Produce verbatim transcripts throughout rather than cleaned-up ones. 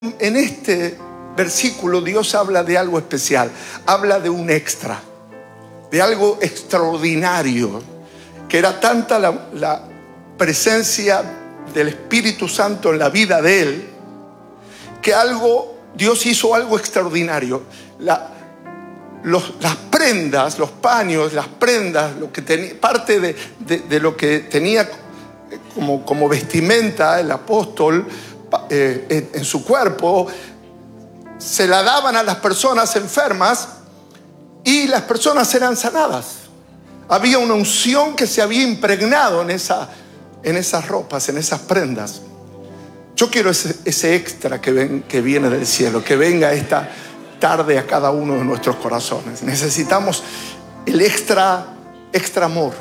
En este versículo Dios habla de algo especial, habla de un extra, de algo extraordinario, que era tanta la, la presencia del Espíritu Santo en la vida de él, que algo, Dios hizo algo extraordinario. La, los, las prendas, los paños, las prendas, lo que tenía, parte de, de, de lo que tenía como, como vestimenta el apóstol eh, en su cuerpo, se la daban a las personas enfermas y las personas eran sanadas. Había una unción que se había impregnado en, esa, en esas ropas, en esas prendas. Yo quiero ese, ese extra que, ven, que viene del cielo, que venga esta tarde a cada uno de nuestros corazones. Necesitamos el extra, extra amor,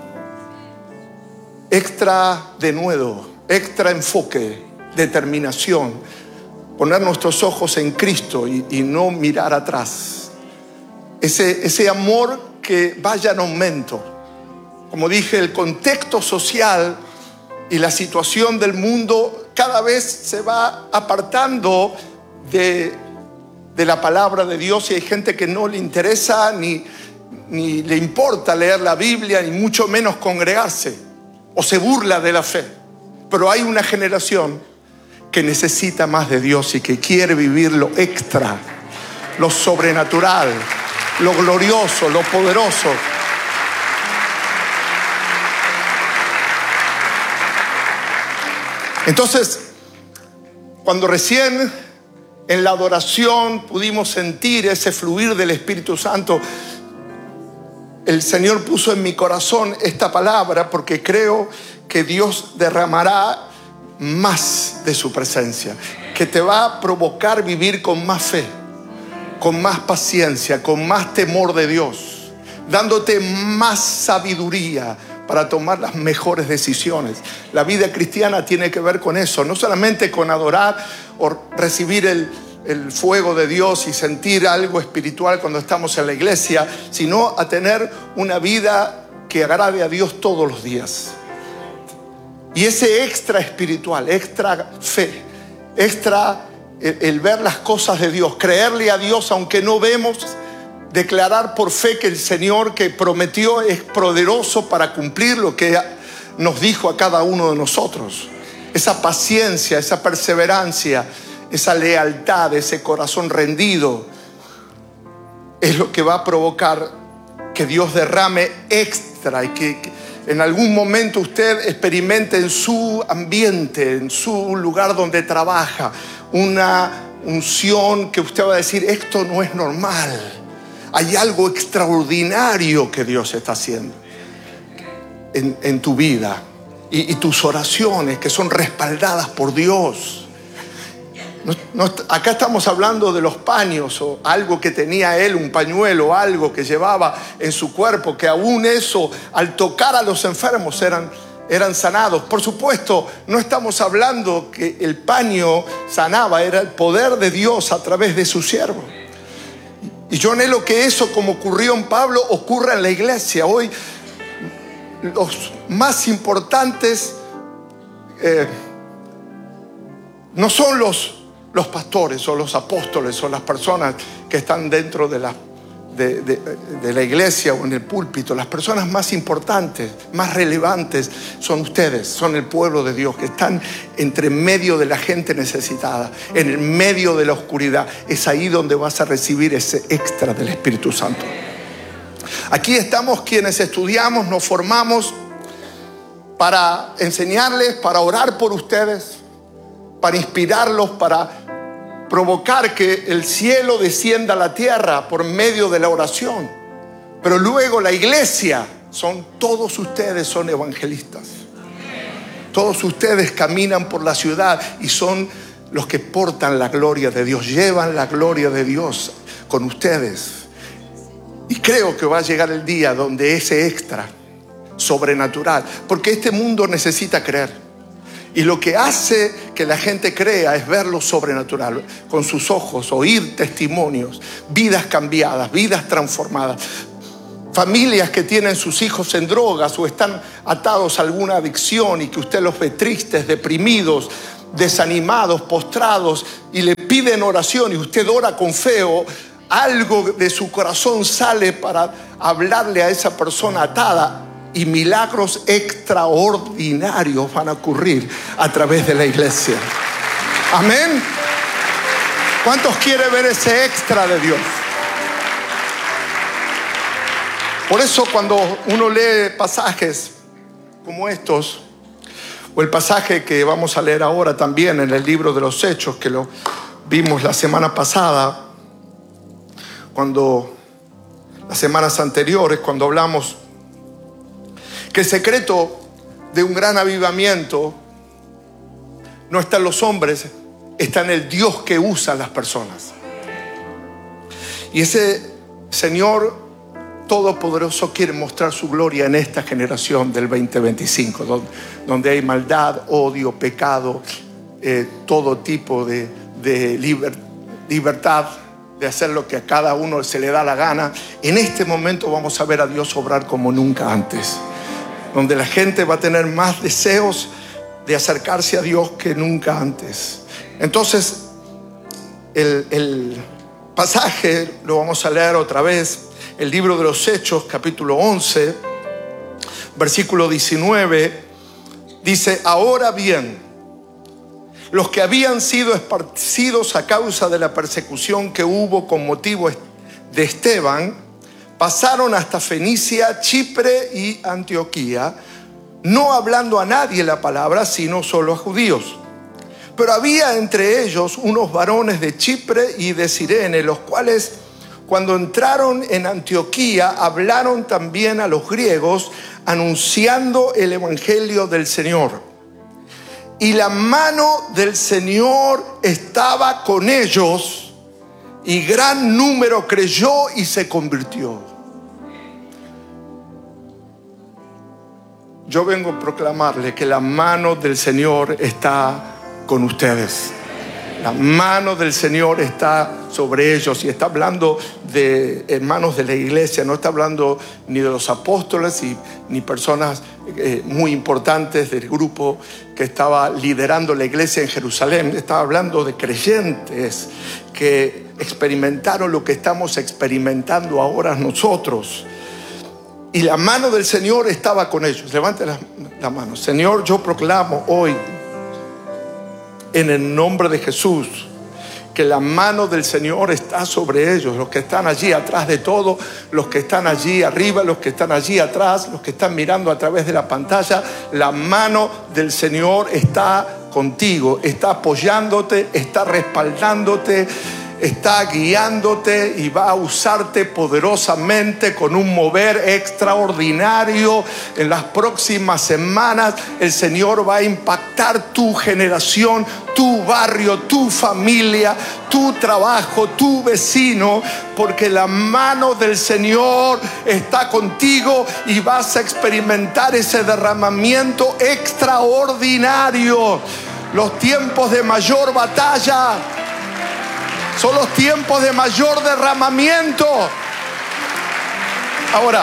extra denuedo, extra enfoque, determinación, poner nuestros ojos en Cristo y, y no mirar atrás. Ese, ese amor que vaya en aumento. Como dije, el contexto social y la situación del mundo cada vez se va apartando de, de la palabra de Dios, y hay gente que no le interesa ni, ni le importa leer la Biblia, ni mucho menos congregarse, o se burla de la fe. Pero hay una generación que necesita más de Dios y que quiere vivir lo extra, lo sobrenatural, lo glorioso, lo poderoso. Entonces, cuando recién en la adoración pudimos sentir ese fluir del Espíritu Santo, el Señor puso en mi corazón esta palabra, porque creo que Dios derramará más de su presencia, que te va a provocar vivir con más fe, con más paciencia, con más temor de Dios, dándote más sabiduría para tomar las mejores decisiones. La vida cristiana tiene que ver con eso, no solamente con adorar o recibir el, el fuego de Dios y sentir algo espiritual cuando estamos en la iglesia, sino a tener una vida que agrade a Dios todos los días. Y ese extra espiritual, extra fe, extra el, el ver las cosas de Dios, creerle a Dios aunque no vemos, declarar por fe que el Señor que prometió es poderoso para cumplir lo que nos dijo a cada uno de nosotros. Esa paciencia, esa perseverancia, esa lealtad, ese corazón rendido, es lo que va a provocar que Dios derrame extra y que, que en algún momento usted experimente en su ambiente, en su lugar donde trabaja, una unción que usted va a decir: esto no es normal. Hay algo extraordinario que Dios está haciendo en, en tu vida. Y, y tus oraciones que son respaldadas por Dios. No, no, acá estamos hablando de los paños, o algo que tenía él, un pañuelo, algo que llevaba en su cuerpo, que aún eso, al tocar a los enfermos, eran, eran sanados. Por supuesto, no estamos hablando que el paño sanaba, era el poder de Dios a través de su siervo. Y yo anhelo que eso, como ocurrió en Pablo, ocurra en la iglesia. Hoy los más importantes eh, no son los los pastores o los apóstoles o las personas que están dentro de la, de, de, de la iglesia o en el púlpito. Las personas más importantes, más relevantes son ustedes, son el pueblo de Dios, que están entre medio de la gente necesitada, en el medio de la oscuridad. Es ahí donde vas a recibir ese extra del Espíritu Santo. Aquí estamos quienes estudiamos, nos formamos para enseñarles, para orar por ustedes, para inspirarlos, para provocar que el cielo descienda a la tierra por medio de la oración. Pero luego la iglesia, son todos ustedes son evangelistas. Todos ustedes caminan por la ciudad y son los que portan la gloria de Dios, llevan la gloria de Dios con ustedes. Y creo que va a llegar el día donde ese extra sobrenatural, porque este mundo necesita creer. Y lo que hace que la gente crea es ver lo sobrenatural con sus ojos, oír testimonios, vidas cambiadas, vidas transformadas. Familias que tienen sus hijos en drogas o están atados a alguna adicción y que usted los ve tristes, deprimidos, desanimados, postrados, y le piden oración y usted ora con fe, o algo de su corazón sale para hablarle a esa persona atada, y milagros extraordinarios van a ocurrir a través de la iglesia. Amén. ¿Cuántos quieren ver ese extra de Dios? Por eso cuando uno lee pasajes como estos, o el pasaje que vamos a leer ahora también en el libro de los Hechos, que lo vimos la semana pasada, cuando las semanas anteriores, cuando hablamos que el secreto de un gran avivamiento no está en los hombres, está en el Dios que usa a las personas. Y ese Señor Todopoderoso quiere mostrar su gloria en esta generación del veinte veinticinco, donde, donde hay maldad, odio, pecado, eh, todo tipo de, de liber, libertad de hacer lo que a cada uno se le da la gana. En este momento vamos a ver a Dios obrar como nunca antes, donde la gente va a tener más deseos de acercarse a Dios que nunca antes. Entonces, el, el pasaje lo vamos a leer otra vez. El libro de los Hechos, capítulo once, versículo diecinueve, dice: ahora bien, los que habían sido esparcidos a causa de la persecución que hubo con motivo de Esteban, pasaron hasta Fenicia, Chipre y Antioquía, no hablando a nadie la palabra, sino solo a judíos. Pero había entre ellos unos varones de Chipre y de Cirene, los cuales, cuando entraron en Antioquía, hablaron también a los griegos, anunciando el evangelio del Señor. Y la mano del Señor estaba con ellos, y gran número creyó y se convirtió. Yo vengo a proclamarle que la mano del Señor está con ustedes. La mano del Señor está sobre ellos, y está hablando de hermanos de la iglesia. No está hablando ni de los apóstoles y, ni personas eh, muy importantes del grupo que estaba liderando la iglesia en Jerusalén. Estaba hablando de creyentes que experimentaron lo que estamos experimentando ahora nosotros. Y la mano del Señor estaba con ellos. Levante la, la mano. Señor, yo proclamo hoy, en el nombre de Jesús, que la mano del Señor está sobre ellos. Los que están allí atrás de todo, los que están allí arriba, los que están allí atrás, los que están mirando a través de la pantalla. La mano del Señor está contigo, está apoyándote, está respaldándote, está guiándote, y va a usarte poderosamente con un mover extraordinario. En las próximas semanas el Señor va a impactar tu generación, tu barrio, tu familia, tu trabajo, tu vecino, porque la mano del Señor está contigo y vas a experimentar ese derramamiento extraordinario. Los tiempos de mayor batalla son los tiempos de mayor derramamiento. Ahora,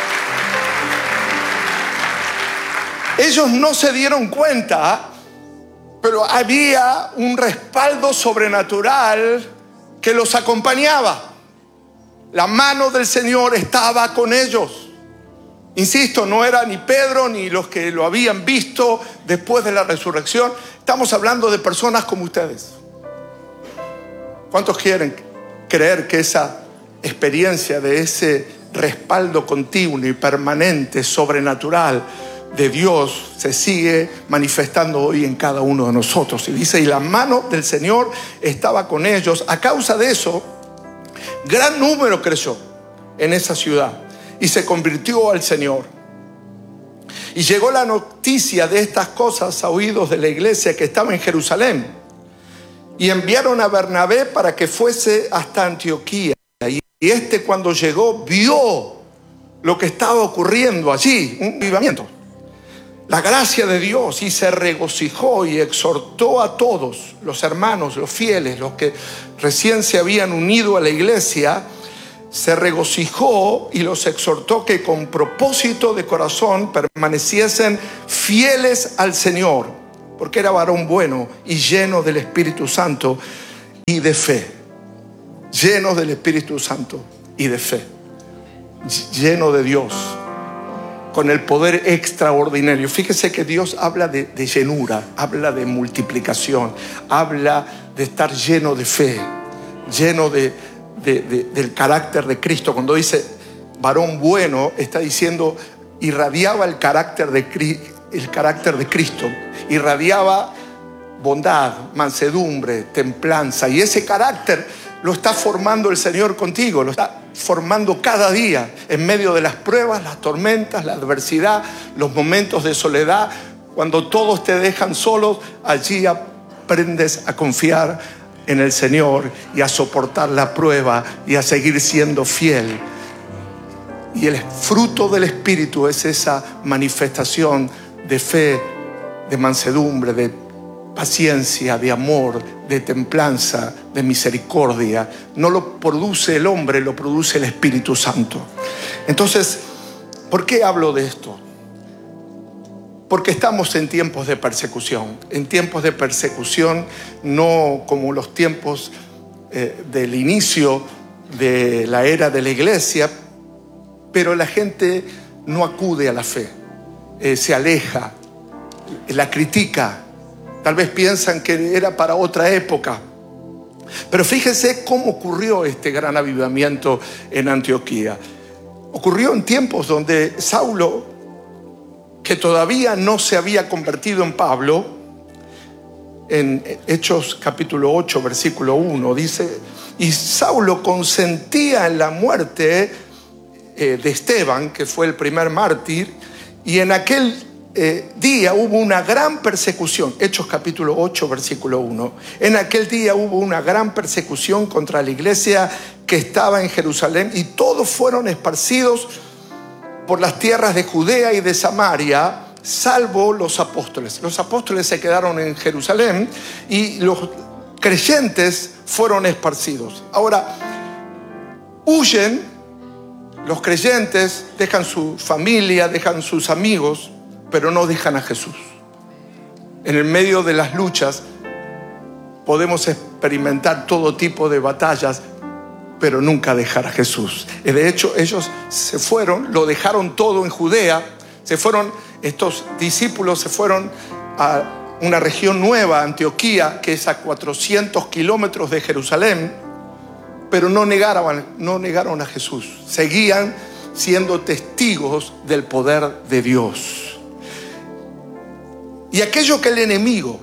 ellos no se dieron cuenta, pero había un respaldo sobrenatural que los acompañaba. La mano del Señor estaba con ellos. Insisto, no era ni Pedro ni los que lo habían visto después de la resurrección. Estamos hablando de personas como ustedes. ¿Cuántos quieren creer que esa experiencia de ese respaldo continuo y permanente, sobrenatural de Dios se sigue manifestando hoy en cada uno de nosotros? Y dice: y la mano del Señor estaba con ellos. A causa de eso, gran número creció en esa ciudad y se convirtió al Señor. Y llegó la noticia de estas cosas a oídos de la iglesia que estaba en Jerusalén. Y enviaron a Bernabé para que fuese hasta Antioquía. Y este, cuando llegó, vio lo que estaba ocurriendo allí, un avivamiento, la gracia de Dios, y se regocijó y exhortó a todos los hermanos, los fieles, los que recién se habían unido a la iglesia. Se regocijó y los exhortó que con propósito de corazón permaneciesen fieles al Señor, porque era varón bueno y lleno del Espíritu Santo y de fe. Lleno del Espíritu Santo y de fe. Lleno de Dios, con el poder extraordinario. Fíjese que Dios habla de, de llenura, habla de multiplicación, habla de estar lleno de fe, lleno de, de, de, del carácter de Cristo. Cuando dice varón bueno, está diciendo irradiaba el carácter de, el carácter de Cristo, irradiaba bondad, mansedumbre, templanza, y ese carácter lo está formando el Señor contigo, lo está formando cada día en medio de las pruebas, las tormentas, la adversidad, los momentos de soledad. Cuando todos te dejan solos, allí aprendes a confiar en el Señor y a soportar la prueba y a seguir siendo fiel. Y el fruto del Espíritu es esa manifestación de fe, de mansedumbre, de paciencia, de amor, de templanza, de misericordia. No lo produce el hombre, lo produce el Espíritu Santo. Entonces, ¿por qué hablo de esto? Porque estamos en tiempos de persecución. En tiempos de persecución, no como los tiempos eh, del inicio de la era de la iglesia, pero la gente no acude a la fe, eh, se aleja, la critica. Tal vez piensan que era para otra época. Pero fíjense cómo ocurrió este gran avivamiento en Antioquía. Ocurrió en tiempos donde Saulo, que todavía no se había convertido en Pablo, en Hechos capítulo ocho, versículo uno, dice: y Saulo consentía en la muerte eh, de Esteban, que fue el primer mártir, y en aquel Eh, día hubo una gran persecución. Hechos capítulo ocho, versículo uno. En aquel día hubo una gran persecución contra la iglesia que estaba en Jerusalén, y todos fueron esparcidos por las tierras de Judea y de Samaria, salvo los apóstoles. Los apóstoles se quedaron en Jerusalén y los creyentes fueron esparcidos. Ahora, huyen los creyentes, dejan su familia, dejan sus amigos, pero no dejan a Jesús. En el medio de las luchas podemos experimentar todo tipo de batallas, pero nunca dejar a Jesús. Y de hecho, ellos se fueron, lo dejaron todo en Judea, se fueron, estos discípulos se fueron a una región nueva, Antioquía, que es a cuatrocientos kilómetros de Jerusalén, pero no negaron, no negaron a Jesús. Seguían siendo testigos del poder de Dios. Y aquello que el enemigo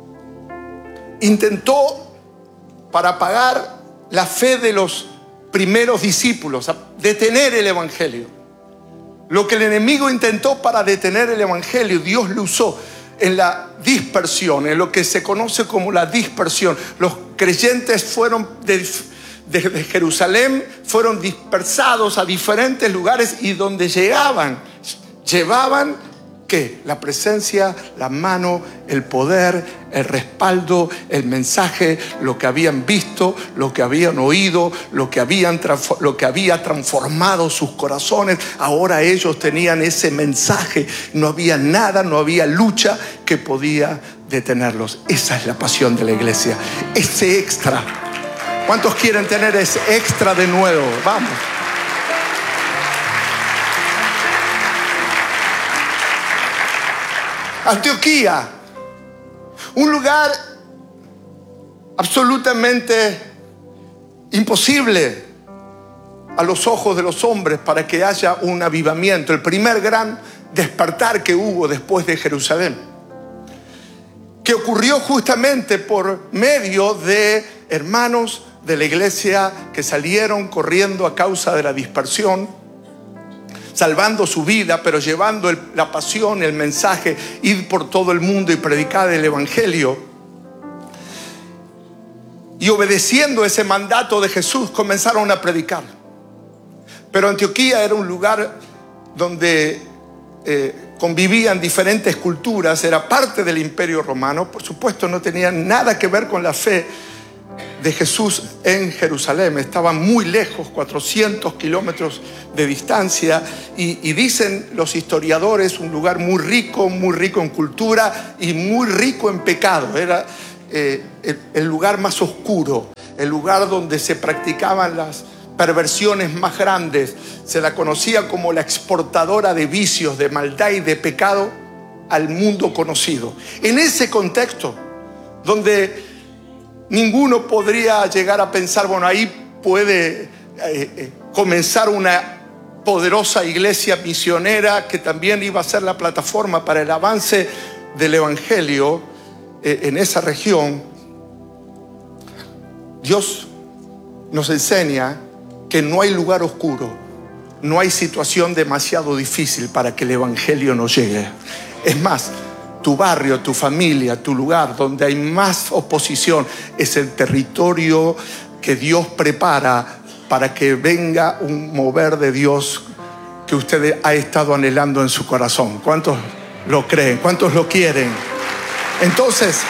intentó para apagar la fe de los primeros discípulos, detener el evangelio, lo que el enemigo intentó para detener el evangelio, Dios lo usó en la dispersión, en lo que se conoce como la dispersión. Los creyentes fueron de, de, de Jerusalén, fueron dispersados a diferentes lugares, y donde llegaban, llevaban ¿qué? La presencia, la mano, el poder, el respaldo, el mensaje, lo que habían visto, lo que habían oído, lo que, habían, lo que había transformado sus corazones. Ahora ellos tenían ese mensaje. No había nada, no había lucha que podía detenerlos. Esa es la pasión de la iglesia. Ese extra. ¿Cuántos quieren tener ese extra de nuevo? Vamos. Antioquía, un lugar absolutamente imposible a los ojos de los hombres para que haya un avivamiento, el primer gran despertar que hubo después de Jerusalén, que ocurrió justamente por medio de hermanos de la iglesia que salieron corriendo a causa de la dispersión, salvando su vida, pero llevando el, la pasión, el mensaje, ir por todo el mundo y predicar el evangelio. Y obedeciendo ese mandato de Jesús, comenzaron a predicar. Pero Antioquía era un lugar donde eh, convivían diferentes culturas, era parte del Imperio Romano. Por supuesto, no tenían nada que ver con la fe de Jesús en Jerusalén. Estaban muy lejos, cuatrocientos kilómetros de distancia, y, y dicen los historiadores, un lugar muy rico, muy rico en cultura y muy rico en pecado. Era eh, el, el lugar más oscuro, el lugar donde se practicaban las perversiones más grandes. Se la conocía como la exportadora de vicios, de maldad y de pecado al mundo conocido. En ese contexto, donde ninguno podría llegar a pensar, bueno, ahí puede eh, eh, comenzar una poderosa iglesia misionera que también iba a ser la plataforma para el avance del evangelio eh, en esa región. Dios nos enseña que no hay lugar oscuro, no hay situación demasiado difícil para que el evangelio no llegue. Es más, tu barrio, tu familia, tu lugar donde hay más oposición es el territorio que Dios prepara para que venga un mover de Dios que usted ha estado anhelando en su corazón. ¿Cuántos lo creen? ¿Cuántos lo quieren? Entonces,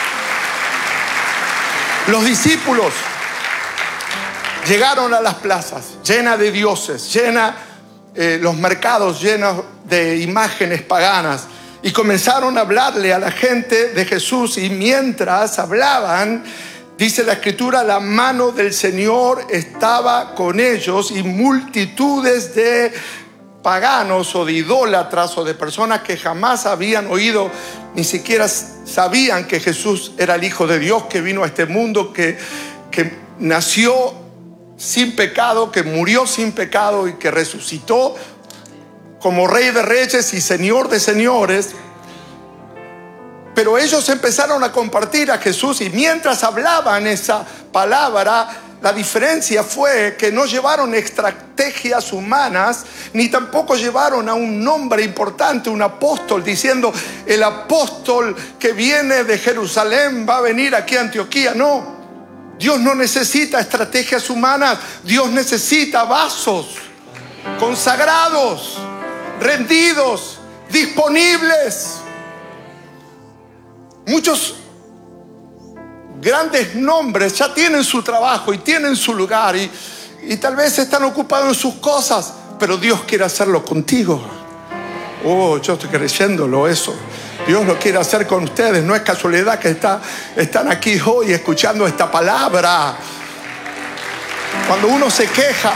los discípulos llegaron a las plazas llenas de dioses, llenas eh, los mercados llenos de imágenes paganas, y comenzaron a hablarle a la gente de Jesús. Y mientras hablaban, dice la Escritura, la mano del Señor estaba con ellos, y multitudes de paganos o de idólatras o de personas que jamás habían oído, ni siquiera sabían que Jesús era el Hijo de Dios, que vino a este mundo, que, que nació sin pecado, que murió sin pecado y que resucitó como Rey de Reyes y Señor de Señores. Pero ellos empezaron a compartir a Jesús, y mientras hablaban esa palabra, la diferencia fue que no llevaron estrategias humanas, ni tampoco llevaron a un nombre importante, un apóstol, diciendo el apóstol que viene de Jerusalén va a venir aquí a Antioquía. No, Dios no necesita estrategias humanas. Dios necesita vasos consagrados, rendidos, disponibles. Muchos grandes nombres ya tienen su trabajo y tienen su lugar, y, y tal vez están ocupados en sus cosas, pero Dios quiere hacerlo contigo. Oh, yo estoy creyéndolo eso. Dios lo quiere hacer con ustedes. No es casualidad que está, están aquí hoy escuchando esta palabra. Cuando uno se queja,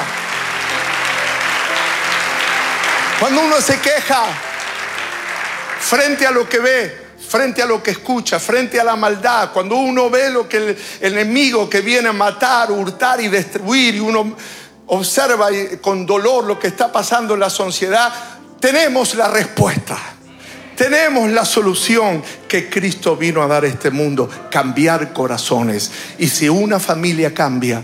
cuando uno se queja frente a lo que ve, frente a lo que escucha, frente a la maldad, cuando uno ve lo que el, el enemigo que viene a matar, hurtar y destruir, y uno observa con dolor lo que está pasando en la sociedad, tenemos la respuesta, tenemos la solución que Cristo vino a dar a este mundo: cambiar corazones. Y si una familia cambia,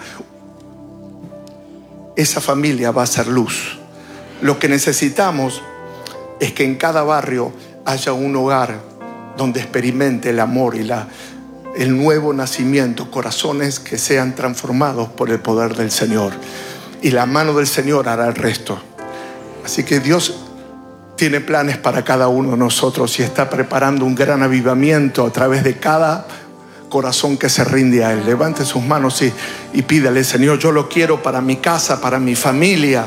esa familia va a ser luz. Lo que necesitamos es que en cada barrio haya un hogar donde experimente el amor y la, el nuevo nacimiento, corazones que sean transformados por el poder del Señor. Y la mano del Señor hará el resto. Así que Dios tiene planes para cada uno de nosotros y está preparando un gran avivamiento a través de cada corazón que se rinde a Él. Levante sus manos y, y pídale: Señor, yo lo quiero para mi casa, para mi familia.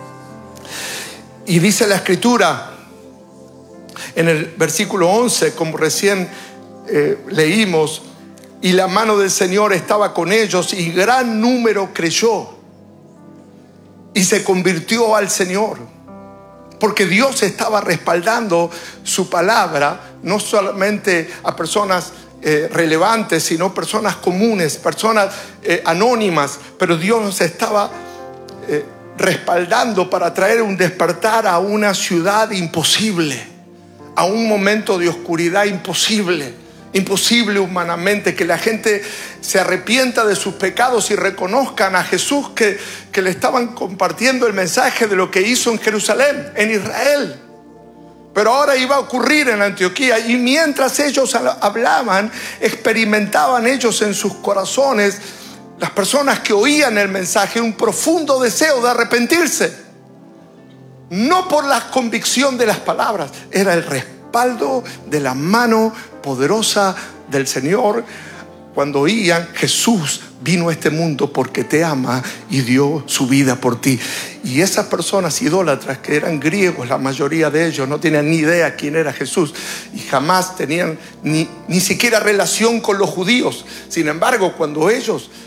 Y dice la Escritura en el versículo once, como recién eh, leímos, y la mano del Señor estaba con ellos, y gran número creyó y se convirtió al Señor, porque Dios estaba respaldando su palabra, no solamente a personas eh, relevantes, sino personas comunes, personas eh, anónimas, pero Dios nos estaba eh, respaldando para traer un despertar a una ciudad imposible, a un momento de oscuridad imposible, imposible humanamente, que la gente se arrepienta de sus pecados y reconozcan a Jesús que, que le estaban compartiendo el mensaje de lo que hizo en Jerusalén, en Israel. Pero ahora iba a ocurrir en Antioquía, y mientras ellos hablaban, experimentaban ellos en sus corazones, las personas que oían el mensaje, un profundo deseo de arrepentirse. No por la convicción de las palabras, era el respaldo de la mano poderosa del Señor. Cuando oían: Jesús vino a este mundo porque te ama y dio su vida por ti. Y esas personas idólatras, que eran griegos, la mayoría de ellos no tenían ni idea quién era Jesús y jamás tenían ni, ni siquiera relación con los judíos. Sin embargo, cuando ellos